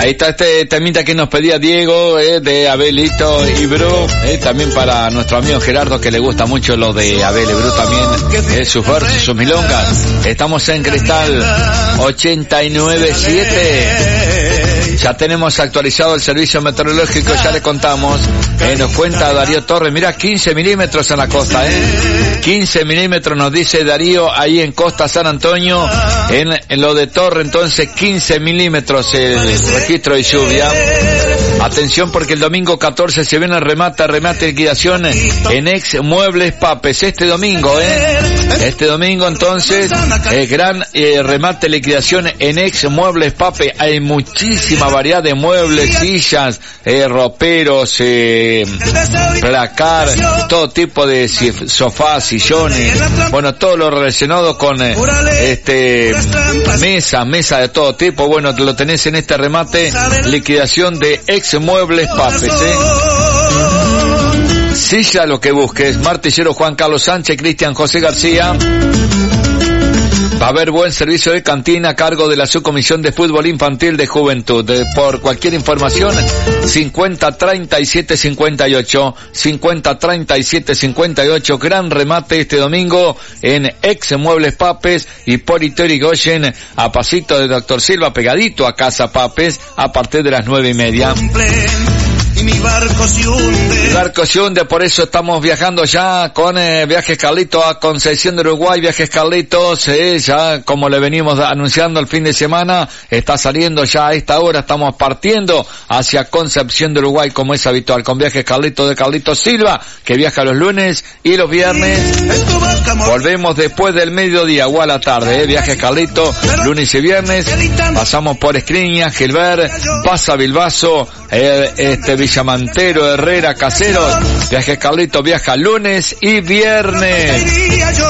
Ahí está este temita que nos pedía Diego, de Abelito y Bru, también para nuestro amigo Gerardo, que le gusta mucho lo de Abel y Bru también, sus versos, sus milongas. Estamos en Cristal 89.7. Ya tenemos actualizado el servicio meteorológico, ya le contamos. Nos cuenta Darío Torres, mira, 15 milímetros en la costa, 15 milímetros nos dice Darío ahí en Costa San Antonio. En lo de Torre, entonces 15 milímetros el registro de lluvia. Atención, porque el domingo 14 se viene el remate liquidación en Ex Muebles Papes. Este domingo, Este domingo, entonces, gran remate liquidación en Ex Muebles Pape. Hay muchísima variedad de muebles, sillas, roperos, placar, todo tipo de sofás, sillones, bueno, todo lo relacionado con mesa de todo tipo. Bueno, lo tenés en este remate liquidación de Ex Muebles Papes, Silla, lo que busques. Martillero Juan Carlos Sánchez, Cristian José García. Va a haber buen servicio de cantina a cargo de la Subcomisión de Fútbol Infantil de Juventud. Por cualquier información, 50-37-58, 50-37-58, gran remate este domingo en Ex Muebles Papes, Hipólito Yrigoyen, a pasito de Doctor Silva, pegadito a Casa Papes, a partir de las 9:30. Mi barco se hunde, por eso estamos viajando ya con Viajes Carlitos a Concepción de Uruguay. Viajes Carlitos, ya como le venimos anunciando el fin de semana, está saliendo ya a esta hora, estamos partiendo hacia Concepción de Uruguay como es habitual, con Viajes Carlitos de Carlitos Silva, que viaja los lunes y los viernes. Volvemos después del mediodía o a la tarde, Viajes Carlitos, lunes y viernes. Pasamos por Escriña, Gilbert, Pasa Bilbaso, Villamantero, Herrera, Caseros. Viajes Carlitos viaja lunes y viernes.